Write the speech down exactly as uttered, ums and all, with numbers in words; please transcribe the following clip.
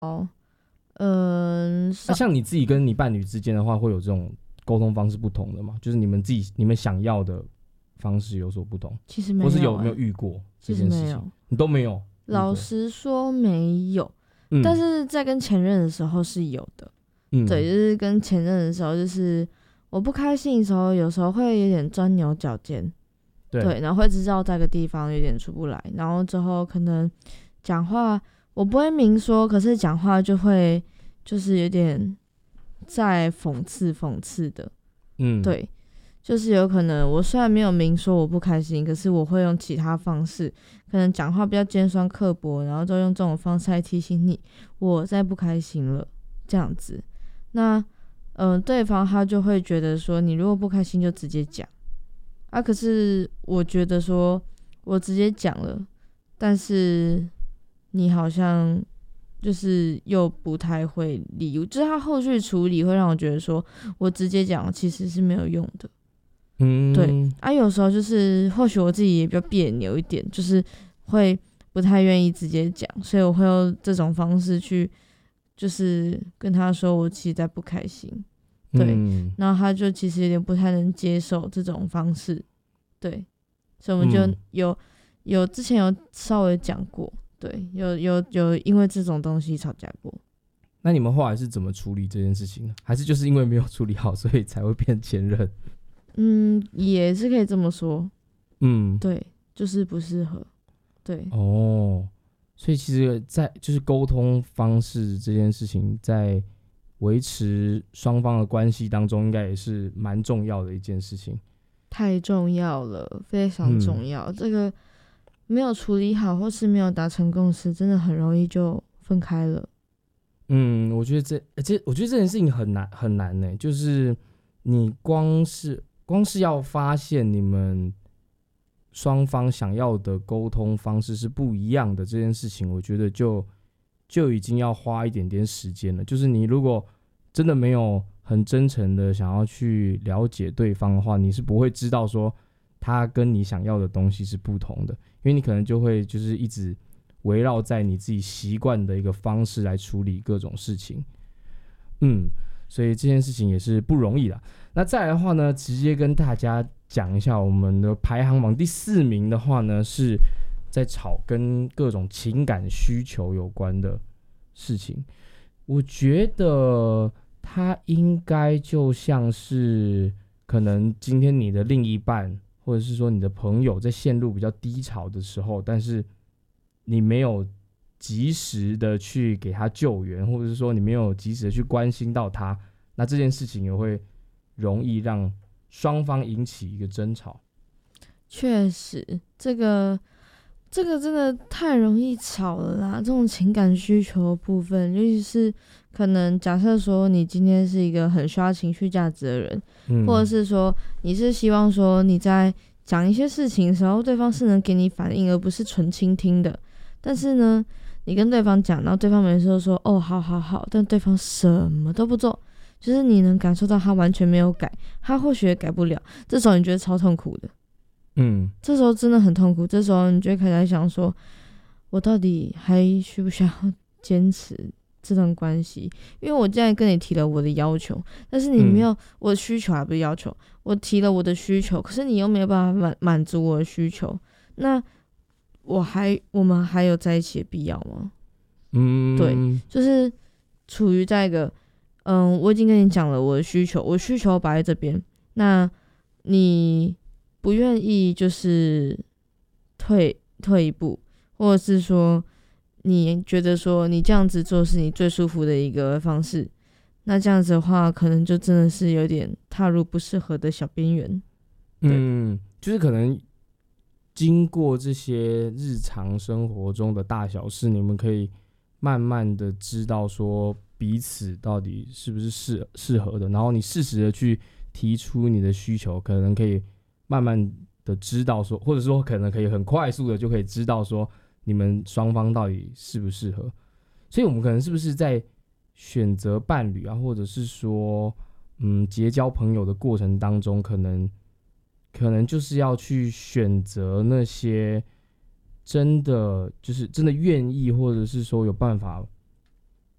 哦，嗯、呃， 那、啊、像你自己跟你伴侣之间的话，会有这种沟通方式不同的吗？就是你们自己你们想要的方式有所不同？ 其实没有、 欸，或是有没有遇过这件事情？ 其实没有， 你都没有。 老实说没有、嗯，但是在跟前任的时候是有的。嗯，对，就是跟前任的时候，就是我不开心的时候，有时候会有点钻牛角尖。对, 对，然后会知道在个地方有点出不来，然后之后可能讲话我不会明说，可是讲话就会就是有点在讽刺讽刺的，嗯，对，就是有可能我虽然没有明说我不开心，可是我会用其他方式，可能讲话比较尖酸刻薄，然后就用这种方式来提醒你我在不开心了，这样子，那嗯、呃，对方他就会觉得说你如果不开心就直接讲。啊，可是我觉得说，我直接讲了，但是你好像就是又不太会理，就是他后续处理会让我觉得说，我直接讲其实是没有用的。嗯，对啊，有时候就是或许我自己也比较别扭一点，就是会不太愿意直接讲，所以我会用这种方式去，就是跟他说我其实在不开心。对、嗯，然后他就其实有点不太能接受这种方式，对，所以我们就有、嗯、有之前有稍微讲过，对，有有有因为这种东西吵架过。 那你们后来是怎么处理这件事情呢？还是就是因为没有处理好，所以才会变前任？ 嗯，也是可以这么说，嗯，对，就是不适合，对。 哦，所以其实在就是沟通方式这件事情，在维持双方的关系当中，应该也是蛮重要的一件事情。 太重要了，非常重要。嗯、这个没有处理好，或是没有达成共识，真的很容易就分开了。 嗯，我觉得这，这我觉得这件事情很难很难呢。就是你光是光是要发现你们双方想要的沟通方式是不一样的这件事情，我觉得就。就已经要花一点点时间了。就是你如果真的没有很真诚的想要去了解对方的话，你是不会知道说他跟你想要的东西是不同的，因为你可能就会就是一直围绕在你自己习惯的一个方式来处理各种事情。嗯，所以这件事情也是不容易啦。那再来的话呢，直接跟大家讲一下我们的排行榜第四名的话呢，是在吵跟各种情感需求有关的事情。我觉得它应该就像是可能今天你的另一半或者是说你的朋友在陷入比较低潮的时候，但是你没有及时的去给他救援，或者是说你没有及时的去关心到他，那这件事情也会容易让双方引起一个争吵。 确实，这个这个真的太容易吵了啦！这种情感需求的部分，尤其是可能假设说你今天是一个很需要情绪价值的人、嗯，或者是说你是希望说你在讲一些事情的时候，对方是能给你反应，而不是纯倾听的。但是呢，你跟对方讲，然后对方每次都说哦，好好好，但对方什么都不做，就是你能感受到他完全没有改，他或许也改不了，这时候你觉得超痛苦的。嗯，这时候真的很痛苦。这时候你就会开始在想说，我到底还需不需要坚持这段关系？因为我现在跟你提了我的要求，但是你没有、嗯、我的需求，还不是要求，我提了我的需求，可是你又没有办法满满足我的需求，那我还我们还有在一起的必要吗？嗯，对，就是处于在一个，嗯，我已经跟你讲了我的需求，我的需求摆在这边，那你不愿意就是退退一步，或者是说你觉得说你这样子做是你最舒服的一个方式，那这样子的话可能就真的是有点踏入不适合的小边缘。 嗯，就是可能经过这些日常生活中的大小事，你们可以慢慢的知道说彼此到底是不是适适合的，然后你适时的去提出你的需求，可能可以慢慢的知道说，或者说可能可以很快速的就可以知道说你们双方到底适不适合。所以我们可能是不是在选择伴侣啊，或者是说嗯结交朋友的过程当中，可能可能就是要去选择那些真的就是真的愿意，或者是说有办法